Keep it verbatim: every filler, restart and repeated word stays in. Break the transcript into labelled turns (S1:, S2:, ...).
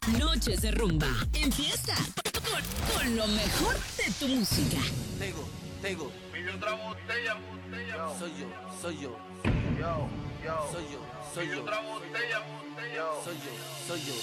S1: Noches de rumba. Empieza con, con lo mejor de tu música.
S2: Tego, Tego.
S3: Pide otra botella, botella.
S2: Yo. Soy yo, soy yo.
S3: Yo, yo.
S2: Soy yo, soy
S3: Pide
S2: yo.
S3: otra botella, botella.
S2: Soy yo, soy yo.